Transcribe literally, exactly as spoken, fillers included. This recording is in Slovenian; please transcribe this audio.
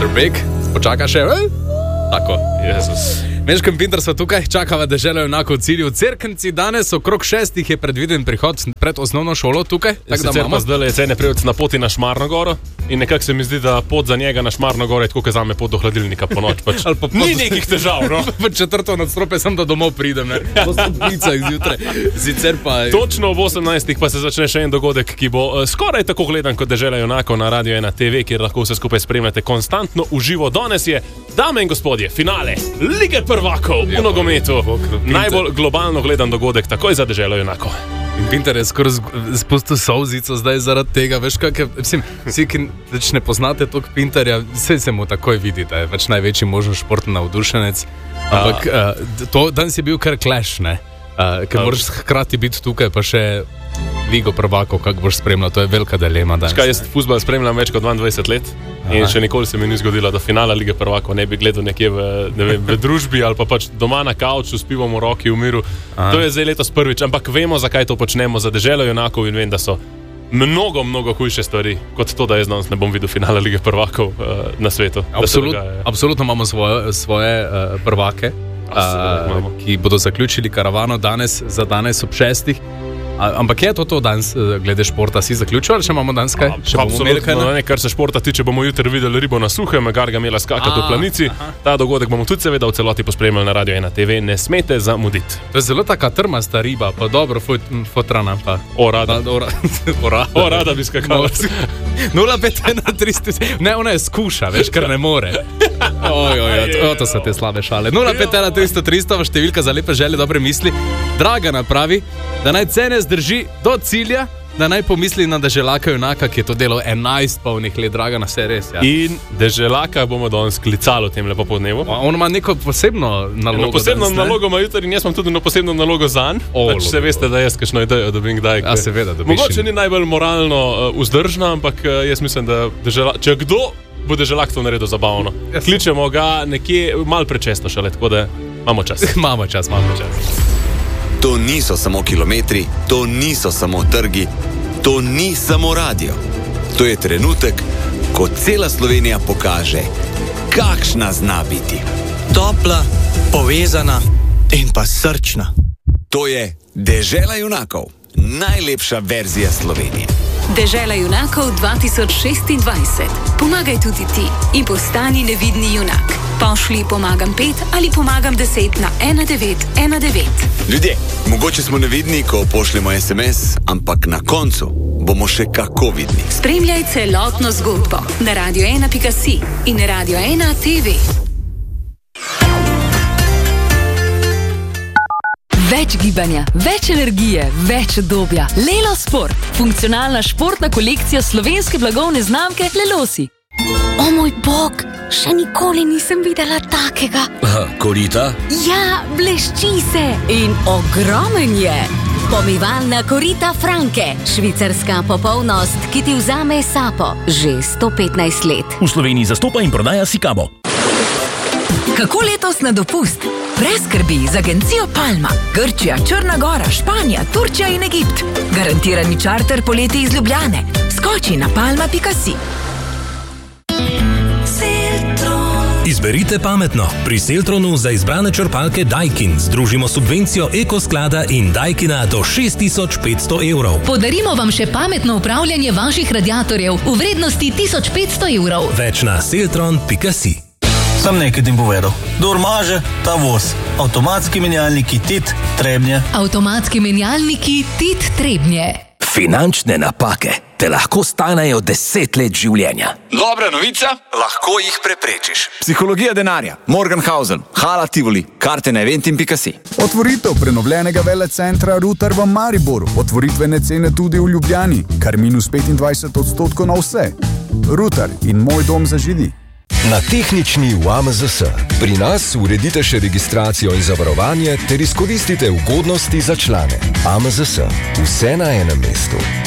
mister Big, počaka še, eh? Tako. Jezus. Meškem Pinter so tukaj, čakava deželo enako v cilju. V Cerknici danes okrog šestih je predviden prihod pred osnovno šolo tukaj. Tak, da imamo zdaj cene prevec na poti na Šmarno goro in nekako se mi zdi, da pot za njega na Šmarno goro je tako, kot zame pot do hladilnika po noč. Pač. Po, Ni nekih težav, no? V četrto nadstropje sem, da domov pridem, ne? Po stopnicah zjutraj. Sicer pa... Točno ob osemnajstih pa se začne še en dogodek, ki bo uh, skoraj tako gledan kot Dežela junakov na Radio ena te ve, kjer lahko vse skupaj spremljate konstantno v živo. Danes je, dame in gospodje, finale Lige prvakov v nogometu. Najbolj globalno gledan dogodek takoj za Deželo junakov. In Pinter je skoraj spustil solzico zdaj zaradi tega, veš kak je, vsi, vsi, ki več ne poznate tog Pinterja, vse se mu takoj vidi, da je več največji možen športni navdušenec, ampak uh, to, danes je bil kar clash, ne, uh, ker moraš hkrati biti tukaj, pa še Ligo prvakov, kako boš spremljal, to je velika dilema danes. Škaj, jaz fuzbal spremljam več kot dvaindvajset let in Aha. še nikoli se mi ni zgodilo, da finala Lige prvakov ne bi gledal nekje v, ne vem, v družbi ali pa pač doma na kavču s pivom v roki v miru. Aha. To je zdaj letos prvič, ampak vemo, zakaj to počnemo za Deželo junakov in vem, da so mnogo, mnogo hujše stvari kot to, da jaz danes ne bom videl finala Lige prvakov uh, na svetu. Absolut, absolutno imamo svoje, svoje uh, prvake, uh, ki bodo zaključili karavano danes, za danes ob šestih. A, ampak je to to danes, glede športa, si zaključil, ali še imamo danes kaj? Še bomo imeli kaj? Ne, kar se športa tiče, bomo jutri videli ribo na suhem, Garga imela skakati v planici. Aha. Ta dogodek bomo tudi seveda v celoti pospremljali na Radio ena te ve, ne smete zamuditi. To je zelo taka trmasta riba, pa dobro fotrana pa. O, rada. O, rada. O, rada bi skakala. nula pet ena tri sto Ne, ona je skuša, veš, ker ne more. Oj, oj, oj, o, to so te slabe šale. nula pet ena tri sto tri sto, številka za lepe želje, dobre misli. Dragana pravi, da naj cene zdrži do cilja, da naj pomisli na Deželaka junaka, ki je to delo enajst polnih let. Dragana, vse res, ja. In Deželaka bomo danes klicali v tem lepo podnevu. On ima neko posebno nalogo. Eno posebno danes, nalogo ima jutri in jaz imam tudi eno posebno nalogo zanj. Pač se veste, da jaz kakšno idejo dobim kdaj. Ja, seveda, dobiš. Mogoče ni najbolj moralno uh, vzdržna, ampak uh, jaz mislim, da Dežela, če kdo bo Deželak to naredil zabavno. Yes. Kličemo ga nekje malo prečesto šele, tako da imamo čas. imamo čas, imamo čas. To niso samo kilometri, to niso samo trgi, to ni samo radio. To je trenutek, ko cela Slovenija pokaže, kakšna zna biti. Topla, povezana in pa srčna. To je Dežela junakov, najlepša verzija Slovenije. Dežela junakov dva tisoč šestindvajset. Pomagaj tudi ti in postani nevidni junak. Pošli pomagam pet ali pomagam deset na ena devet ena devet. Ljudje, mogoče smo nevidni, ko pošljemo es em es, ampak na koncu bomo še kako vidni. Spremljaj celotno zgodbo na radio ena pika si in Radio ena te ve. Več gibanja, več energije, več udobja. Lelo Sport. Funkcionalna športna kolekcija slovenske blagovne znamke Lelosi. O moj bog, še nikoli nisem videla takega. Aha, korita? Ja, blešči se in ogromen je. Pomivalna korita Franke. Švicarska popolnost, ki ti vzame sapo. Že sto petnajst let. V Sloveniji zastopa in prodaja Sikabo. Kako letos na dopust? Brez skrbi z agencijo Palma. Grčija, Črna Gora, Španija, Turčija in Egipt. Garantirani čarter poleti iz Ljubljane. Skoči na palma pika si. Izberite pametno. Pri Seltronu za izbrane črpalke Daikin združimo subvencijo Ekosklada in Daikina do šest tisoč petsto evrov. Podarimo vam še pametno upravljanje vaših radiatorjev v vrednosti tisoč petsto evrov. Več na seltron pika si. Sem nekaj tim povedal. Dor maže, ta voz. Avtomatski menjalniki Tit Trebnje. Avtomatski menjalniki Tit Trebnje. Finančne napake te lahko stanejo deset let življenja. Dobra novica, lahko jih preprečiš. Psihologija denarja, Morgenhausen, Hala Tivoli, karte na eventim pika si. Otvoritev prenovljenega velecentra Rutar v Mariboru. Otvoritvene cene tudi v Ljubljani, kar minus petindvajset odstotkov na vse. Rutar in moj dom zažidi. Na tehnični v A M Z S. Pri nas uredite še registracijo in zavarovanje ter izkoristite ugodnosti za člane. A M Z S. Vse na enem mestu.